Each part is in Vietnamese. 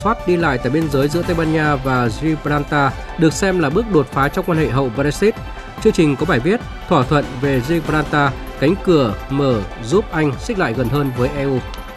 soát đi lại tại biên giới giữa Tây Ban Nha và Gibraltar được xem là bước đột phá trong quan hệ hậu Brexit. Chương trình có bài viết thỏa thuận về Gibraltar, cánh cửa mở giúp Anh xích lại gần hơn với EU.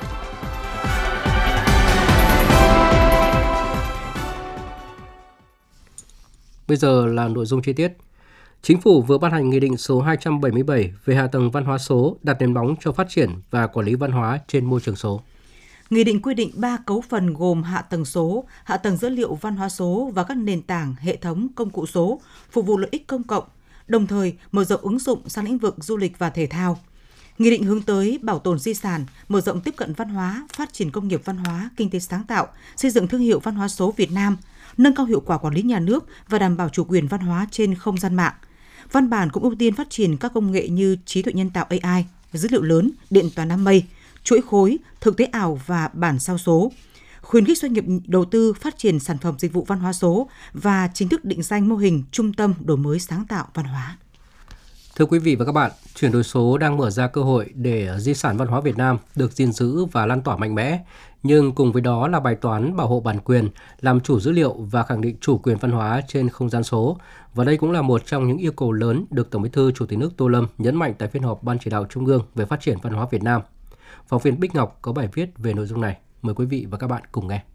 Bây giờ là nội dung chi tiết. Chính phủ vừa ban hành Nghị định số 277 về hạ tầng văn hóa số, đặt nền móng cho phát triển và quản lý văn hóa trên môi trường số. Nghị định quy định 3 cấu phần gồm hạ tầng số, hạ tầng dữ liệu văn hóa số và các nền tảng, hệ thống, công cụ số, phục vụ lợi ích công cộng, đồng thời mở rộng ứng dụng sang lĩnh vực du lịch và thể thao. Nghị định hướng tới bảo tồn di sản, mở rộng tiếp cận văn hóa, phát triển công nghiệp văn hóa, kinh tế sáng tạo, xây dựng thương hiệu văn hóa số Việt Nam, nâng cao hiệu quả quản lý nhà nước và đảm bảo chủ quyền văn hóa trên không gian mạng. Văn bản cũng ưu tiên phát triển các công nghệ như trí tuệ nhân tạo AI, dữ liệu lớn, điện toán đám mây, chuỗi khối, thực tế ảo và bản sao số, khuyến khích doanh nghiệp đầu tư phát triển sản phẩm dịch vụ văn hóa số và chính thức định danh mô hình trung tâm đổi mới sáng tạo văn hóa. Thưa quý vị và các bạn, chuyển đổi số đang mở ra cơ hội để di sản văn hóa Việt Nam được gìn giữ và lan tỏa mạnh mẽ, nhưng cùng với đó là bài toán bảo hộ bản quyền, làm chủ dữ liệu và khẳng định chủ quyền văn hóa trên không gian số. Và đây cũng là một trong những yêu cầu lớn được Tổng Bí thư Chủ tịch nước Tô Lâm nhấn mạnh tại phiên họp Ban Chỉ đạo Trung ương về phát triển văn hóa Việt Nam. Phóng viên Bích Ngọc có bài viết về nội dung này. Mời quý vị và các bạn cùng nghe.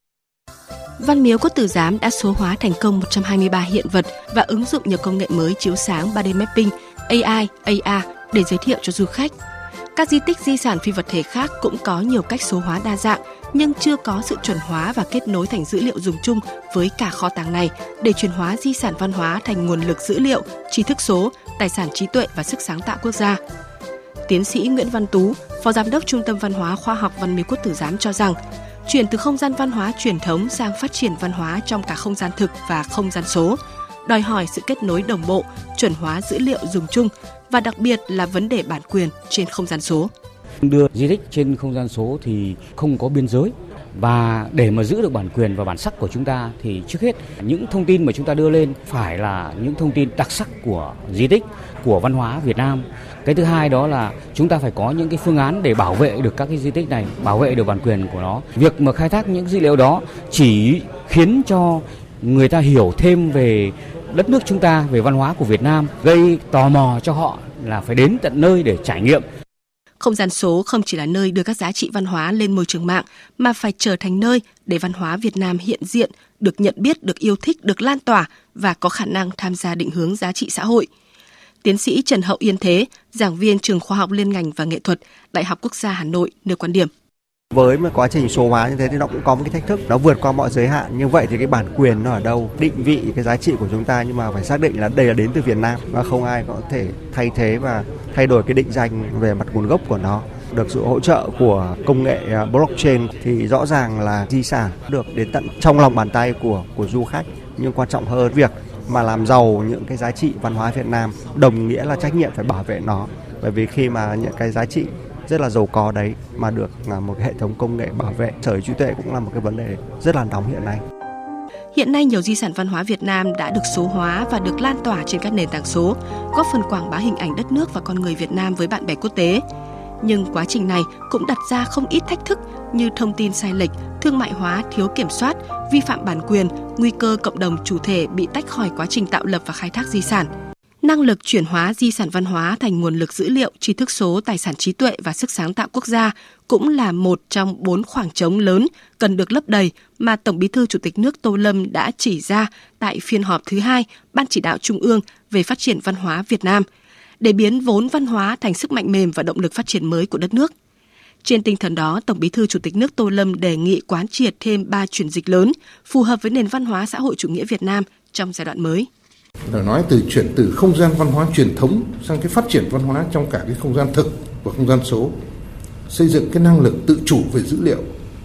Văn miếu Quốc Tử Giám đã số hóa thành công 123 hiện vật và ứng dụng nhiều công nghệ mới chiếu sáng 3D mapping, AI, AR để giới thiệu cho du khách. Các di tích di sản phi vật thể khác cũng có nhiều cách số hóa đa dạng, nhưng chưa có sự chuẩn hóa và kết nối thành dữ liệu dùng chung với cả kho tàng này để chuyển hóa di sản văn hóa thành nguồn lực dữ liệu, tri thức số, tài sản trí tuệ và sức sáng tạo quốc gia. Tiến sĩ Nguyễn Văn Tú, Phó Giám đốc Trung tâm Văn hóa Khoa học Văn miếu Quốc Tử Giám cho rằng, chuyển từ không gian văn hóa truyền thống sang phát triển văn hóa trong cả không gian thực và không gian số, đòi hỏi sự kết nối đồng bộ, chuẩn hóa dữ liệu dùng chung và đặc biệt là vấn đề bản quyền trên không gian số. Đưa di tích trên không gian số thì không có biên giới. Và để mà giữ được bản quyền và bản sắc của chúng ta thì trước hết những thông tin mà chúng ta đưa lên phải là những thông tin đặc sắc của di tích, của văn hóa Việt Nam. Cái thứ hai đó là chúng ta phải có những cái phương án để bảo vệ được các cái di tích này, bảo vệ được bản quyền của nó. Việc mà khai thác những dữ liệu đó chỉ khiến cho người ta hiểu thêm về đất nước chúng ta, về văn hóa của Việt Nam, gây tò mò cho họ là phải đến tận nơi để trải nghiệm. Không gian số không chỉ là nơi đưa các giá trị văn hóa lên môi trường mạng, mà phải trở thành nơi để văn hóa Việt Nam hiện diện, được nhận biết, được yêu thích, được lan tỏa và có khả năng tham gia định hướng giá trị xã hội. Tiến sĩ Trần Hậu Yên Thế, giảng viên Trường Khoa học Liên ngành và Nghệ thuật, Đại học Quốc gia Hà Nội nêu quan điểm. Với một quá trình số hóa như thế thì nó cũng có một cái thách thức, nó vượt qua mọi giới hạn. Như vậy thì cái bản quyền nó ở đâu, định vị cái giá trị của chúng ta, nhưng mà phải xác định là đây là đến từ Việt Nam và không ai có thể thay thế và thay đổi cái định danh về mặt nguồn gốc của nó. Được sự hỗ trợ của công nghệ blockchain thì rõ ràng là di sản được đến tận trong lòng bàn tay của du khách. Nhưng quan trọng hơn, việc mà làm giàu những cái giá trị văn hóa Việt Nam đồng nghĩa là trách nhiệm phải bảo vệ nó. Bởi vì khi mà những cái giá trị rất là giàu có đấy mà được một hệ thống công nghệ bảo vệ, sở hữu trí tuệ cũng là một cái vấn đề rất là nóng hiện nay. Hiện nay nhiều di sản văn hóa Việt Nam đã được số hóa và được lan tỏa trên các nền tảng số, góp phần quảng bá hình ảnh đất nước và con người Việt Nam với bạn bè quốc tế. Nhưng quá trình này cũng đặt ra không ít thách thức như thông tin sai lệch, thương mại hóa thiếu kiểm soát, vi phạm bản quyền, nguy cơ cộng đồng chủ thể bị tách khỏi quá trình tạo lập và khai thác di sản. Năng lực chuyển hóa di sản văn hóa thành nguồn lực dữ liệu, tri thức số, tài sản trí tuệ và sức sáng tạo quốc gia cũng là một trong 4 khoảng trống lớn cần được lấp đầy mà Tổng Bí thư Chủ tịch nước Tô Lâm đã chỉ ra tại phiên họp thứ 2 Ban Chỉ đạo Trung ương về phát triển văn hóa Việt Nam, để biến vốn văn hóa thành sức mạnh mềm và động lực phát triển mới của đất nước. Trên tinh thần đó, Tổng Bí thư Chủ tịch nước Tô Lâm đề nghị quán triệt thêm 3 chuyển dịch lớn phù hợp với nền văn hóa xã hội chủ nghĩa Việt Nam trong giai đoạn mới. Nói chuyển từ không gian văn hóa truyền thống sang cái phát triển văn hóa trong cả cái không gian thực và không gian số, xây dựng cái năng lực tự chủ về dữ liệu,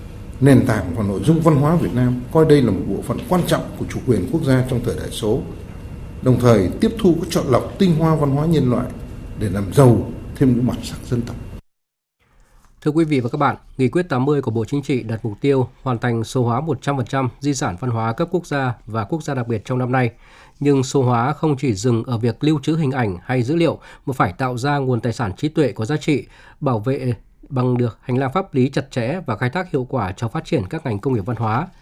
nền tảng và nội dung văn hóa Việt Nam, coi đây là một bộ phận quan trọng của chủ quyền quốc gia trong thời đại số, đồng thời tiếp thu các chọn lọc tinh hoa văn hóa nhân loại để làm giàu thêm cái bản sắc dân tộc. Thưa quý vị và các bạn, Nghị quyết 80 của Bộ Chính trị đặt mục tiêu hoàn thành số hóa 100% di sản văn hóa cấp quốc gia và quốc gia đặc biệt trong năm nay. Nhưng số hóa không chỉ dừng ở việc lưu trữ hình ảnh hay dữ liệu, mà phải tạo ra nguồn tài sản trí tuệ có giá trị, bảo vệ bằng được hành lang pháp lý chặt chẽ và khai thác hiệu quả cho phát triển các ngành công nghiệp văn hóa,